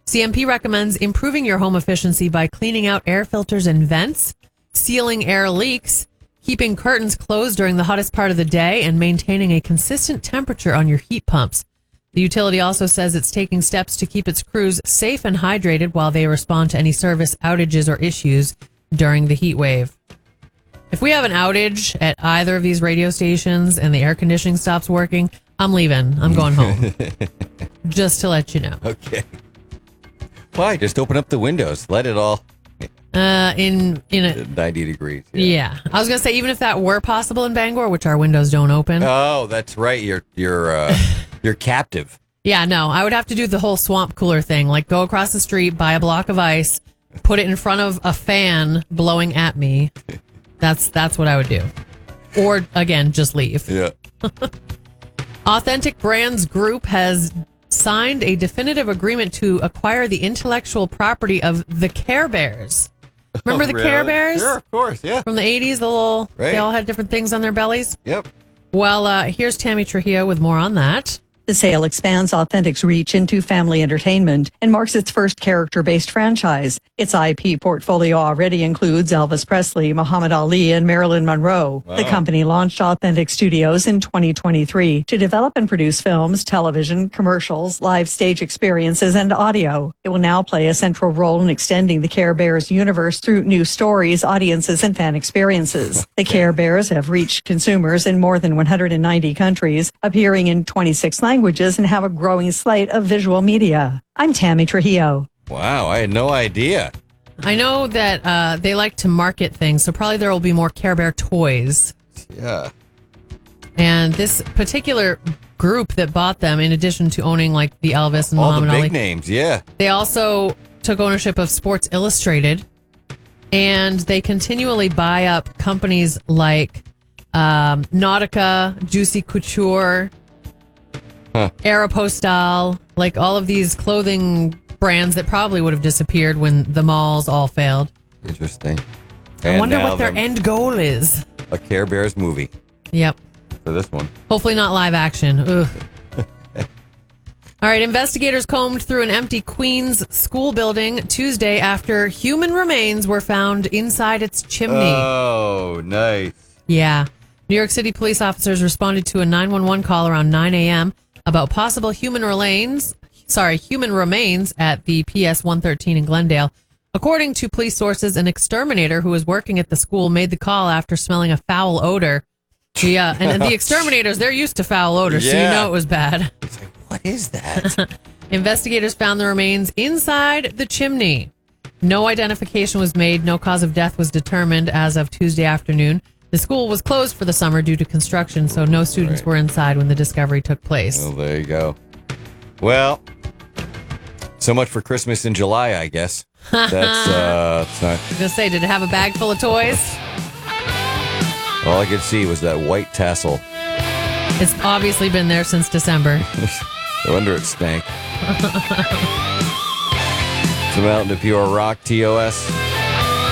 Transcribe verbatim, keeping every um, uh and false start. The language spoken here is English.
C M P recommends improving your home efficiency by cleaning out air filters and vents, sealing air leaks, keeping curtains closed during the hottest part of the day, and maintaining a consistent temperature on your heat pumps. The utility also says it's taking steps to keep its crews safe and hydrated while they respond to any service outages or issues during the heat wave. If we have an outage at either of these radio stations and the air conditioning stops working, I'm leaving. I'm going home. Just to let you know. Okay. Why? Just open up the windows. Let it all... Uh, in in a, ninety degrees. Yeah. yeah. I was going to say, even if that were possible in Bangor, which our windows don't open. Oh, that's right. You're, you're, uh, you're captive. Yeah, no. I would have to do the whole swamp cooler thing. Like, go across the street, buy a block of ice, put it in front of a fan blowing at me. That's that's what I would do. Or, again, just leave. Yeah. Authentic Brands Group has signed a definitive agreement to acquire the intellectual property of the Care Bears. Remember Oh, the really? Care Bears? Sure, of course, yeah. From the eighties, the little, Right. they all had different things on their bellies. Yep. Well, uh, here's Tammy Trujillo with more on that. The sale expands Authentic's reach into family entertainment and marks its first character-based franchise. Its I P portfolio already includes Elvis Presley, Muhammad Ali, and Marilyn Monroe. Wow. The company launched Authentic Studios in twenty twenty-three to develop and produce films, television, commercials, live stage experiences, and audio. It will now play a central role in extending the Care Bears universe through new stories, audiences, and fan experiences. The Care Bears have reached consumers in more than one hundred ninety countries, appearing in twenty-six languages. languages and have a growing slate of visual media. I'm Tammy Trujillo. Wow, I had no idea. I know that uh, they like to market things, so probably there will be more Care Bear toys. Yeah. And this particular group that bought them, in addition to owning like the Elvis and All Muhammad the big Ali, names, yeah. they also took ownership of Sports Illustrated, and they continually buy up companies like um, Nautica, Juicy Couture, Huh. Aeropostale, like all of these clothing brands that probably would have disappeared when the malls all failed. Interesting. I And wonder now what their the- end goal is. A Care Bears movie Yep. for this one. Hopefully not live action. Ugh. All right, investigators combed through an empty Queens school building Tuesday after human remains were found inside its chimney. Oh, nice. Yeah. New York City police officers responded to a nine one one call around nine a.m. about possible human remains, sorry, human remains at the P S one thirteen in Glendale. According to police sources, an exterminator who was working at the school made the call after smelling a foul odor. Yeah, and, and the exterminators, they're used to foul odors, so you Yeah. know it was bad. It's like, what is that? Investigators found the remains inside the chimney. No identification was made. No cause of death was determined as of Tuesday afternoon. The school was closed for the summer due to construction, so no students Right. were inside when the discovery took place. Well, there you go. Well, so much for Christmas in July, I guess. That's, uh, it's not, I was going to say, did it have a bag full of toys? all I could see was that white tassel. It's obviously been there since December. No wonder it stank. Some Mountain to Pure Rock, T O S.